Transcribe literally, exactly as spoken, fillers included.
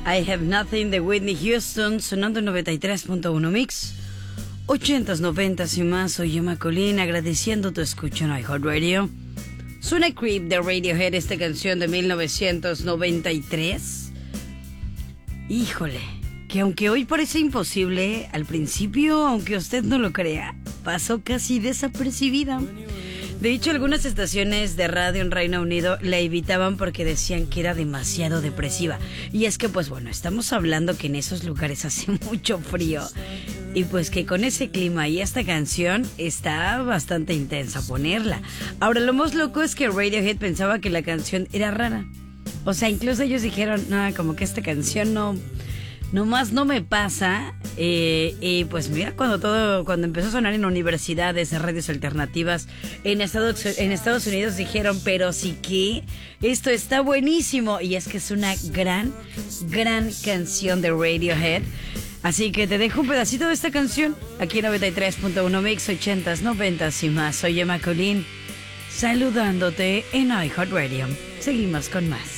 I Have Nothing de Whitney Houston, sonando en noventa y tres punto uno Mix. ochentas, noventas y más. Soy Emma Colín, agradeciendo tu escucha en iHeartRadio. Suena Creep de Radiohead, esta canción de mil novecientos noventa y tres. Híjole, que aunque hoy parece imposible, al principio, aunque usted no lo crea, pasó casi desapercibida. De hecho, algunas estaciones de radio en Reino Unido la evitaban porque decían que era demasiado depresiva. Y es que, pues bueno, estamos hablando que en esos lugares hace mucho frío. Y pues que con ese clima y esta canción está bastante intensa ponerla. Ahora, lo más loco es que Radiohead pensaba que la canción era rara. O sea, incluso ellos dijeron, no, como que esta canción no... nomás no me pasa. eh, y pues mira, cuando todo cuando empezó a sonar en universidades, en radios alternativas en Estados, en Estados Unidos, dijeron, pero sí que esto está buenísimo. Y es que es una gran, gran canción de Radiohead. Así que te dejo un pedacito de esta canción aquí en noventa y tres punto uno Mix, ochentas, noventas y más. Soy Emma Colín, saludándote en iHeartRadio. Seguimos con más.